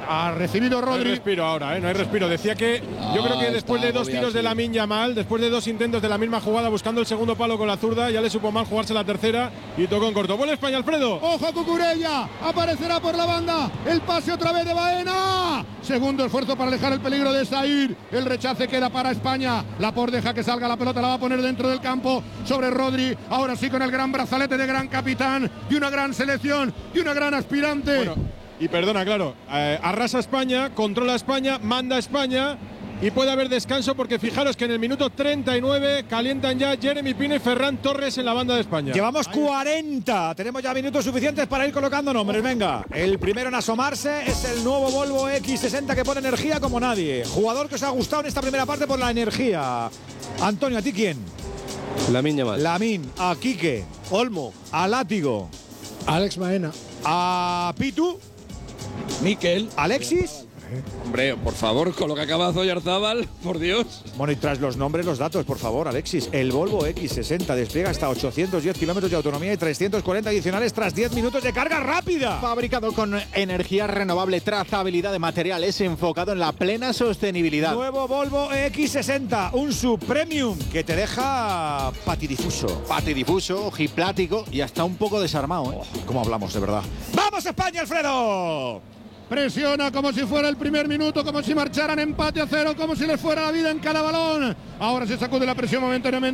S1: Ha recibido Rodri.
S3: No hay respiro ahora, no hay respiro. Decía que yo creo que después de 2 tiros de Lamine Yamal, después de 2 intentos de la misma jugada buscando el segundo palo con la zurda, ya le supo mal jugarse la tercera y tocó en corto. Vuelve España, Alfredo.
S1: Ojo a Cucurella, aparecerá por la banda, el pase otra vez de Baena. Segundo esfuerzo para alejar el peligro de Saïr. El rechace queda para España. Laporte deja que salga la pelota, la va a poner dentro del campo sobre Rodri. Ahora sí con el gran brazalete de gran capitán, de una gran selección, de una gran aspirante.
S3: Bueno, y perdona, claro, arrasa España, controla España, manda España y puede haber descanso porque fijaros que en el minuto 39 calientan ya Jeremy Pino y Ferran Torres en la banda de España.
S2: Llevamos 40, tenemos ya minutos suficientes para ir colocando nombres, venga. El primero en asomarse es el nuevo Volvo X60 que pone energía como nadie. Jugador que os ha gustado en esta primera parte por la energía. Antonio, ¿a ti quién?
S9: Lamine Yamal.
S2: Lamine, a Quique.
S8: Olmo.
S2: A Látigo.
S12: Alex Baena.
S2: A Pitu.
S6: Miquel.
S2: Alexis.
S10: Hombre, por favor, con lo que acaba de hacer Oyarzábal, por Dios.
S2: Bueno, y tras los nombres, los datos, por favor, Alexis. El Volvo X60 despliega hasta 810 kilómetros de autonomía y 340 adicionales tras 10 minutos de carga rápida.
S5: Fabricado con energía renovable, trazabilidad de materiales, enfocado en la plena sostenibilidad.
S2: Nuevo Volvo X60, un subpremium que te deja patidifuso.
S5: Patidifuso, ojiplático y hasta un poco desarmado.
S2: ¿Cómo hablamos, de verdad? ¡Vamos, España, Alfredo!
S1: Presiona como si fuera el primer minuto, como si marcharan empate a 0, como si les fuera la vida en cada balón. Ahora se sacude la presión momentáneamente.